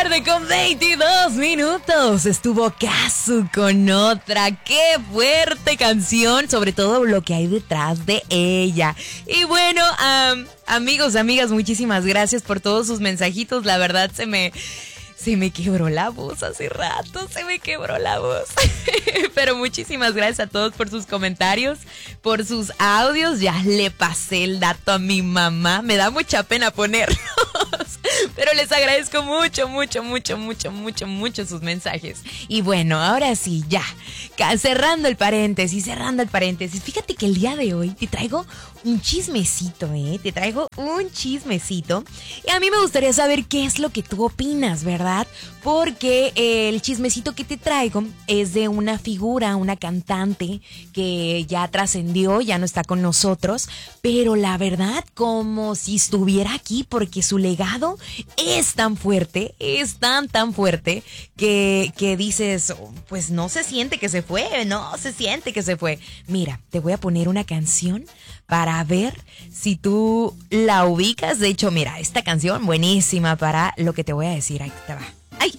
tarde con 22 minutos. Estuvo Kazu con Otra. Qué fuerte canción, sobre todo lo que hay detrás de ella. Y bueno, amigos, amigas, muchísimas gracias por todos sus mensajitos. La verdad se me quebró la voz hace rato, se me quebró la voz. Pero muchísimas gracias a todos por sus comentarios, por sus audios. Ya le pasé el dato a mi mamá. Me da mucha pena ponerlos, pero les agradezco mucho sus mensajes. Y bueno, ahora sí, ya, cerrando el paréntesis. Fíjate que el día de hoy te traigo un chismecito, Te traigo un chismecito. Y a mí me gustaría saber qué es lo que tú opinas, ¿verdad? Porque el chismecito que te traigo es de una figura, una cantante que ya trascendió, ya no está con nosotros, pero la verdad como si estuviera aquí, porque su legado es tan fuerte, es tan fuerte que dices, pues no se siente que se fue. Mira, te voy a poner una canción para ver si tú la ubicas. De hecho, mira, esta canción buenísima para lo que te voy a decir. Ahí te va. ¡Ay!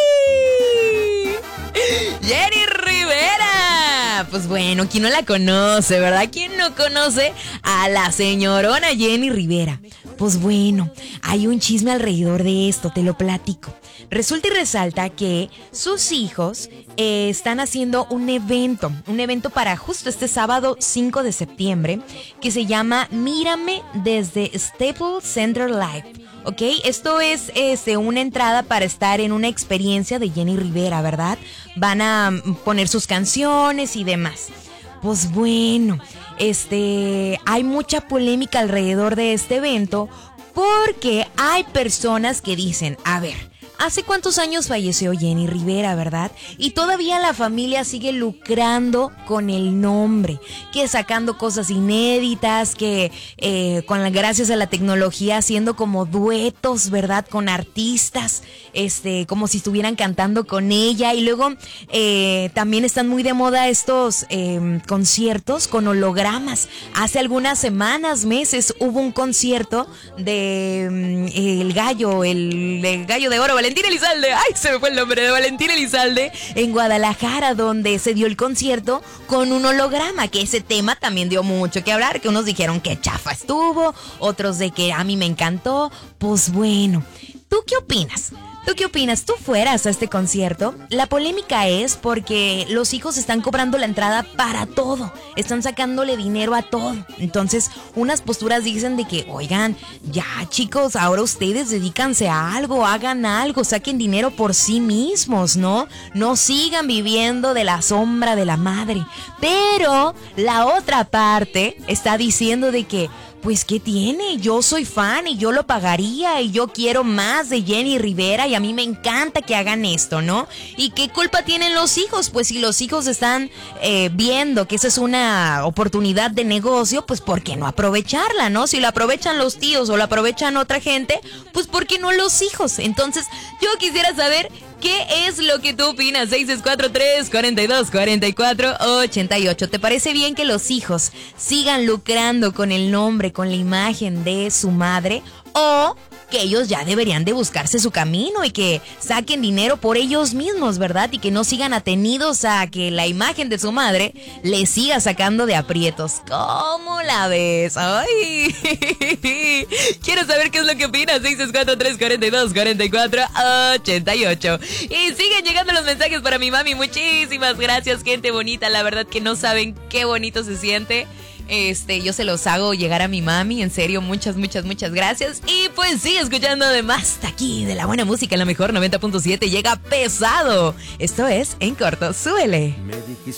¡Jenny Rivera! Pues bueno, ¿quién no la conoce, verdad? ¿Quién no conoce a la señorona Jenny Rivera? Pues bueno, hay un chisme alrededor de esto, te lo platico. Resulta y resalta que sus hijos están haciendo un evento para justo este sábado 5 de septiembre que se llama Mírame desde Staples Center Live. ¿Ok? Esto es una entrada para estar en una experiencia de Jenny Rivera, ¿verdad? Van a poner sus canciones y demás. Pues bueno, hay mucha polémica alrededor de este evento porque hay personas que dicen, a ver, ¿hace cuántos años falleció Jenny Rivera, verdad? Y todavía la familia sigue lucrando con el nombre, que sacando cosas inéditas, que gracias a la tecnología haciendo como duetos, ¿verdad? Con artistas, como si estuvieran cantando con ella. Y luego también están muy de moda estos conciertos con hologramas. Hace algunas semanas, meses, hubo un concierto de el gallo de oro, Valentín Elizalde. Ay, se me fue el nombre de Valentín Elizalde, en Guadalajara, donde se dio el concierto con un holograma, que ese tema también dio mucho que hablar, que unos dijeron que chafa estuvo, otros de que a mí me encantó. Pues bueno, ¿tú qué opinas? ¿Tú fueras a este concierto? La polémica es porque los hijos están cobrando la entrada para todo, están sacándole dinero a todo. Entonces, unas posturas dicen de que, oigan, ya chicos, ahora ustedes dedícanse a algo, hagan algo, saquen dinero por sí mismos, ¿no? No sigan viviendo de la sombra de la madre. Pero la otra parte está diciendo de que, pues, ¿qué tiene? Yo soy fan y yo lo pagaría y yo quiero más de Jenny Rivera y a mí me encanta que hagan esto, ¿no? ¿Y qué culpa tienen los hijos? Pues si los hijos están viendo que esa es una oportunidad de negocio, pues ¿por qué no aprovecharla, no? Si la aprovechan los tíos o la aprovechan otra gente, pues ¿por qué no los hijos? Entonces, yo quisiera saber ¿qué es lo que tú opinas? 643-4244-88. ¿Te parece bien que los hijos sigan lucrando con el nombre, con la imagen de su madre? ¿O que ellos ya deberían de buscarse su camino y que saquen dinero por ellos mismos, ¿verdad? Y que no sigan atenidos a que la imagen de su madre les siga sacando de aprietos. ¿Cómo la ves? ¡Ay! Quiero saber qué es lo que opinas. 643-4244-88. Y siguen llegando los mensajes para mi mami. Muchísimas gracias, gente bonita. La verdad que no saben qué bonito se siente. Yo se los hago llegar a mi mami, en serio, muchas gracias. Y pues sigue escuchando además hasta aquí de la buena música en la mejor 90.7. Llega pesado. Esto es En Corto, súbele. Me dijiste